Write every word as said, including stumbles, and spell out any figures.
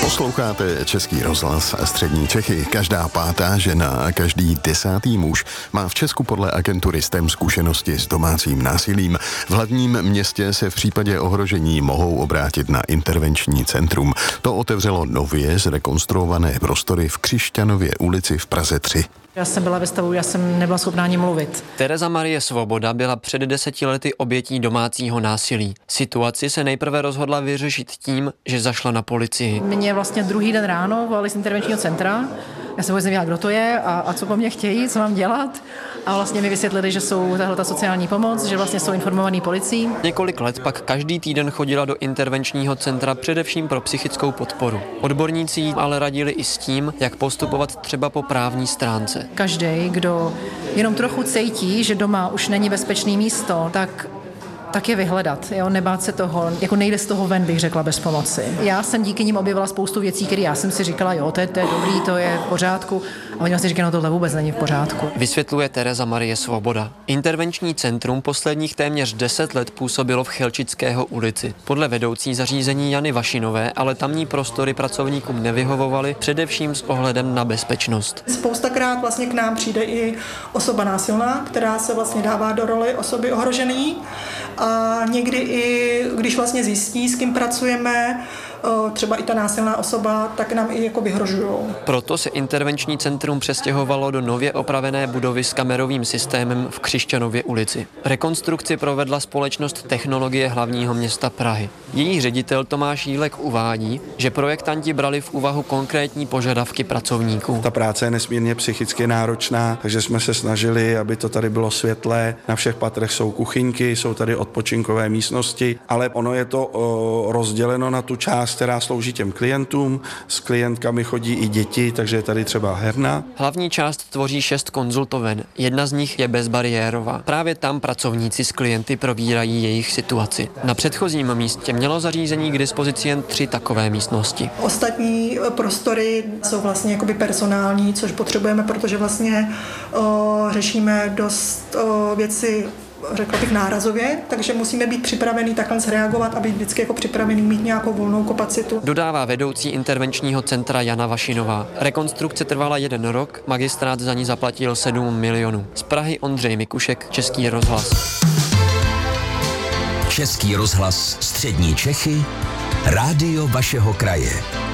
Posloucháte Český rozhlas a Střední Čechy. Každá pátá žena a každý desátý muž má v Česku podle agentury STEM zkušenosti s domácím násilím. V hlavním městě se v případě ohrožení mohou obrátit na intervenční centrum. To otevřelo nově zrekonstruované prostory v Křišťanově ulici v Praze tři. Já jsem byla ve stavu, já jsem nebyla schopná ani mluvit. Tereza Marie Svoboda byla před deseti lety obětí domácího násilí. Situaci se nejprve rozhodla vyřešit tím, že zašla na policii. Mě vlastně druhý den ráno volali z intervenčního centra. Já jsem vůbec nevěděla, kdo to je a, a co po mně chtějí, co mám dělat. A vlastně mi vysvětlili, že jsou tahle ta sociální pomoc, že vlastně jsou informovaní policií. Několik let pak každý týden chodila do intervenčního centra především pro psychickou podporu. Odborníci jí ale radili i s tím, jak postupovat třeba po právní stránce. Každý, kdo jenom trochu cítí, že doma už není bezpečné místo, tak tak je vyhledat, jo, nebát se toho, jako nejde z toho ven, bych řekla, bez pomoci. Já jsem díky nim objevila spoustu věcí, které já jsem si říkala, jo, to je, to je dobrý, to je v pořádku. A oni vlastně říkají, no tohle vůbec není v pořádku. Vysvětluje Tereza Marie Svoboda. Intervenční centrum posledních téměř deset let působilo v Chelčického ulici. Podle vedoucí zařízení Jany Vašinové ale tamní prostory pracovníkům nevyhovovaly, především s ohledem na bezpečnost. Spoustakrát vlastně k nám přijde i osoba násilná, která se vlastně dává do roli osoby ohrožené. A někdy i, když vlastně zjistí, s kým pracujeme, třeba i ta násilná osoba, tak nám i jako vyhrožujou. Proto se intervenční centrum přestěhovalo do nově opravené budovy s kamerovým systémem v Křišťanově ulici. Rekonstrukci provedla společnost Technologie hlavního města Prahy. Její ředitel Tomáš Jílek uvádí, že projektanti brali v úvahu konkrétní požadavky pracovníků. Ta práce je nesmírně psychicky náročná, takže jsme se snažili, aby to tady bylo světlé. Na všech patrech jsou kuchyňky, jsou tady odpočinkové místnosti, ale ono je to o, rozděleno na tu část, která slouží těm klientům. S klientkami chodí i děti, takže je tady třeba herna. Hlavní část tvoří šest konzultoven. Jedna z nich je bezbariérová. Právě tam pracovníci s klienty probírají jejich situaci. Na předchozím místě mělo zařízení k dispozici jen tři takové místnosti. Ostatní prostory jsou vlastně jakoby personální, což potřebujeme, protože vlastně o, řešíme dost o, věci, řekla bych nárazově, takže musíme být připravení takhle reagovat a být vždycky jako připravený mít nějakou volnou kapacitu. Dodává vedoucí intervenčního centra Jana Vašinová. Rekonstrukce trvala jeden rok, magistrát za ní zaplatil sedm milionů. Z Prahy Ondřej Mikušek, Český rozhlas. Český rozhlas Střední Čechy, rádio vašeho kraje.